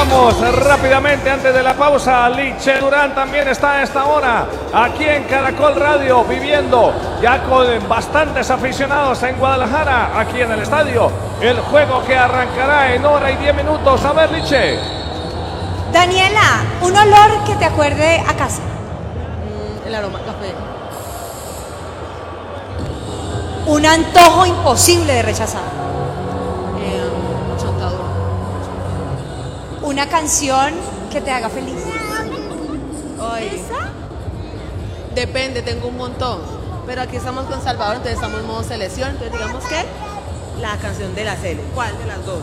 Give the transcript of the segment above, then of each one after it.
Vamos rápidamente antes de la pausa. Liche Durán también está a esta hora aquí en Caracol Radio, viviendo ya con bastantes aficionados en Guadalajara, aquí en el estadio, el juego que arrancará en hora y 10 minutos. A ver, Liche. Daniela, un olor que te acuerde a casa. El aroma a café. Un antojo imposible de rechazar. Chontaduro. Una canción que te haga feliz. Ay. Depende, tengo un montón. Pero aquí estamos con Salvador, entonces estamos en modo selección. Entonces digamos que la canción de la Cele. ¿Cuál de las dos?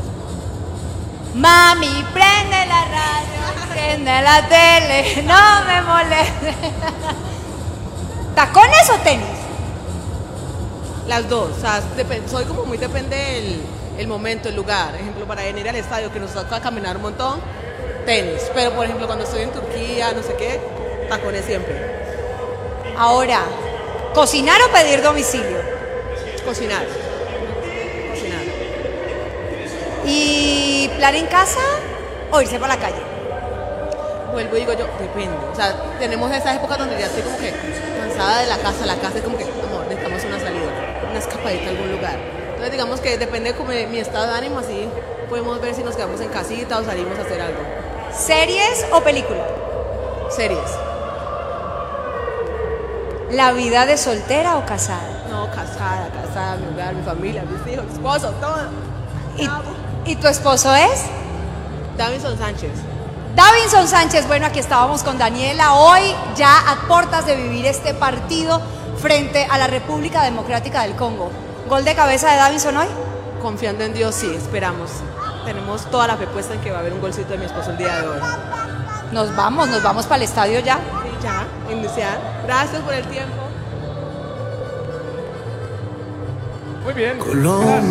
Mami, prende la radio, prende la tele, no me moleste. ¿Tacones o tenis? Las dos. O sea, soy como muy depende el momento, el lugar. Ejemplo, para venir al estadio que nos toca caminar un montón, tenis. Pero por ejemplo, cuando estoy en Turquía, no sé qué, tacones siempre. Ahora, ¿cocinar o pedir domicilio? Cocinar. Cocinar. ¿Y plan en casa o irse para la calle? Vuelvo y digo yo, depende. O sea, tenemos esa época donde ya estoy como que cansada de la casa es como que, amor, necesitamos una salida, una escapadita a algún lugar. Entonces digamos que depende como de mi estado de ánimo, así podemos ver si nos quedamos en casita o salimos a hacer algo. ¿Series o película? Series. ¿La vida de soltera o casada? No, casada, mi hogar, mi familia, mis hijos, mi esposo, todo. ¿Y tu esposo es? Davinson Sánchez. Davinson Sánchez. Bueno, aquí estábamos con Daniela hoy, ya a puertas de vivir este partido frente a la República Democrática del Congo. ¿Gol de cabeza de Davinson hoy? Confiando en Dios, sí, esperamos. Tenemos toda la fe puesta en que va a haber un golcito de mi esposo el día de hoy. Nos vamos para el estadio ya. Sí, ya, iniciar. Gracias por el tiempo. Muy bien.